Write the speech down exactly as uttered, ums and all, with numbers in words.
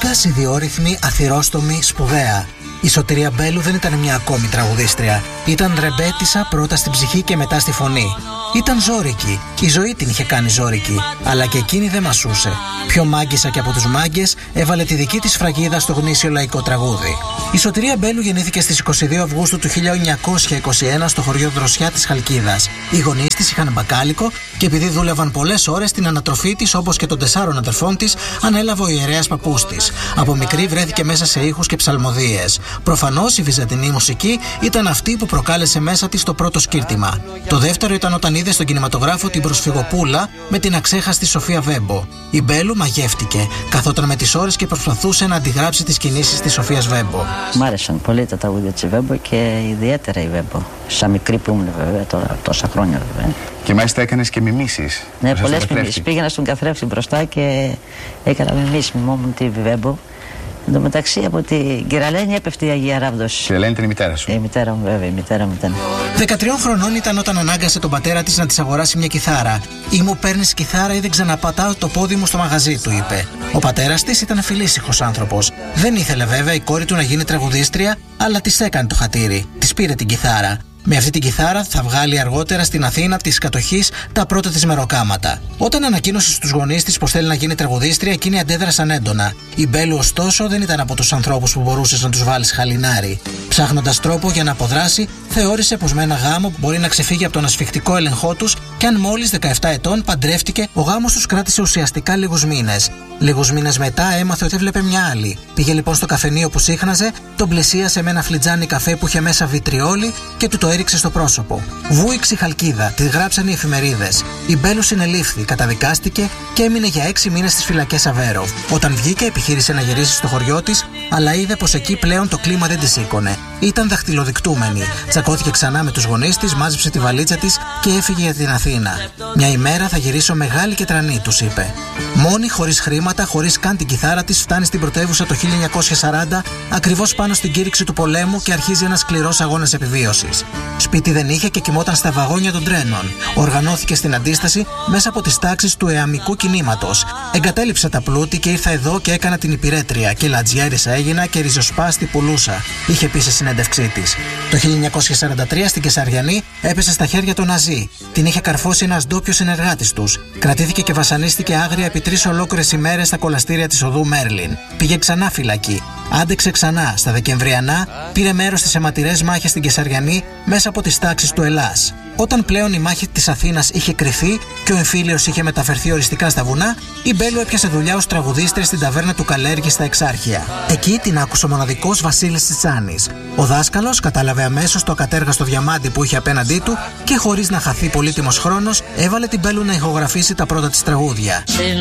Έρωτας, ιδιόρυθμη, αθυρόστομη, σπουδαία. Η Σωτηρία Μπέλου δεν ήταν μια ακόμη τραγουδίστρια. Ήταν ρεμπέτισσα πρώτα στην ψυχή και μετά στη φωνή. Ήταν ζώρικη. Η ζωή την είχε κάνει ζώρικη. Αλλά και εκείνη δεν μασούσε. Πιο μάγκισσα και από τους μάγκες, έβαλε τη δική της φραγίδα στο γνήσιο λαϊκό τραγούδι. Η Σωτηρία Μπέλου γεννήθηκε στις είκοσι δύο Αυγούστου του χίλια εννιακόσια είκοσι ένα στο χωριό Δροσιά της Χαλκίδας. Οι γονείς της είχαν μπακάλικο και επειδή δούλευαν πολλές ώρες, την ανατροφή της, όπως και των τεσσάρων αδερφών της, ανέλαβε ο ιερέας παππούς της. Από μικρή βρέθηκε μέσα σε ήχους και ψαλμοδίες. Προφανώς η βυζαντινή μουσική ήταν αυτή που προκάλεσε μέσα της το πρώτο σκύρτημα. Το δεύτερο ήταν όταν είδε στον κινηματογράφο την Προσφυγοπούλα με την αξέχαστη Σοφία Βέμπο. Η Μπέλου μαγεύτηκε, καθόταν με τις ώρες και προσπαθούσε να αντιγράψει τις κινήσεις της Σοφίας Βέμπο. Μ' άρεσαν πολύ τα τραγούδια της Βέμπο και ιδιαίτερα η Βέμπο. Σαν μικρή που ήμουν, βέβαια, τώρα τόσα χρόνια βέβαια. Και μάλιστα έκανες και μιμήσεις. Ναι, πολλές μιμήσεις. Πήγαινα στον καθρέφτη μπροστά και έκανα μιμήσεις, μιμόμουν τη Βέμπο. Εν τω μεταξύ από την Κυραλένη έπεφτε η Αγία Ράβδος. Η Κυραλένη ήταν η μητέρα σου. Η μητέρα μου, βέβαια, η μητέρα μου ήταν. δεκατριών χρονών ήταν όταν ανάγκασε τον πατέρα της να της αγοράσει μια κιθάρα. «Ή μου παίρνεις κιθάρα ή δεν ξαναπατάω το πόδι μου στο μαγαζί», του είπε. Ο πατέρας της ήταν φιλήσυχος άνθρωπος. Δεν ήθελε βέβαια η κόρη του να γίνει τραγουδίστρια, αλλά της έκανε το χατήρι. Της πήρε την κιθάρα. Με αυτή την κιθάρα θα βγάλει αργότερα στην Αθήνα της κατοχής τα πρώτα της μεροκάματα. Όταν ανακοίνωσε στους γονείς της πως θέλει να γίνει τραγουδίστρια, εκείνοι αντέδρασαν έντονα. Η Μπέλου, ωστόσο, δεν ήταν από τους ανθρώπους που μπορούσες να τους βάλεις χαλινάρι. Ψάχνοντας τρόπο για να αποδράσει, θεώρησε πως με ένα γάμο μπορεί να ξεφύγει από τον ασφιχτικό έλεγχό τους και αν μόλις δεκαεπτά ετών παντρεύτηκε, ο γάμος τους κράτησε ουσιαστικά λίγους μήνες. Λίγους μήνες μετά έμαθε ότι έβλεπε μια άλλη. Πήγε λοιπόν στο καφενείο που σύχναζε, τον πλησίασε με ένα φλιτζάνι καφέ που είχε μέσα βιτριόλι και του το έριξε στο πρόσωπο. Βούηξε η Χαλκίδα, τη γράψαν οι εφημερίδες. Η Μπέλου συνελήφθη, καταδικάστηκε και έμεινε για έξι μήνες στις φυλακές Αβέροφ. Όταν βγήκε, επιχείρησε να γυρίσει στο χωριό της, αλλά είδε πως εκεί πλέον το κλίμα δεν τη σήκωνε. Ήταν δαχτυλοδεικτούμενη. Τσακώθηκε ξανά με τους γονείς της, μάζεψε τη βαλίτσα της και έφυγε για την Αθήνα. Μια ημέρα θα γυρίσω μεγάλη και τρανή, τους είπε. Μόνη, χωρίς χρήματα, χωρίς καν την κιθάρα της, φτάνει στην πρωτεύουσα το χίλια εννιακόσια σαράντα, ακριβώς πάνω στην κήρυξη του πολέμου και αρχίζει ένας σκληρός αγώνας επιβίωσης. Σπίτι δεν είχε και κοιμόταν στα βαγόνια των τρένων. Οργανώθηκε στην αντίσταση μέσα από τις τάξεις του εαμικού κινήματος. Εγκατέλειψα τα πλούτη και ήρθα εδώ και έκανα την υπηρέτρια. Και λατζιάρισα έγινα και ριζοσπάστη πουλούσα, είχε πει σε συνέντευξή της. Το χίλια εννιακόσια σαράντα τρία στην Κεσαριανή έπεσε στα χέρια των Ναζί. Την είχε καρφώσει ένας ντόπιος συνεργάτης τους. Κρατήθηκε και βασανίστηκε άγρια επί τρεις ολόκληρες ημέρες στα κολαστήρια της οδού Μέρλιν. Πήγε ξανά φυλακή. Άντεξε ξανά στα Δεκεμβριανά, πήρε μέρος στις αιματηρές μάχες στην Κεσαριανή μέσα από τις τάξεις του Ελλάς. Όταν πλέον η μάχη της Αθήνας είχε κρυφεί και ο εμφύλιος είχε μεταφερθεί οριστικά στα βουνά, η Μπέλου έπιασε δουλειά ως τραγουδίστρια στην ταβέρνα του Καλέργη στα Εξάρχεια. Εκεί την άκουσε ο μοναδικός Βασίλης Τσιτσάνης. Ο δάσκαλος κατάλαβε αμέσως το ακατέργαστο διαμάντι που είχε απέναντί του και χωρίς να χαθεί πολύτιμος χρόνος, έβαλε την Μπέλου να ηχογραφήσει τα πρώτα της τραγούδια.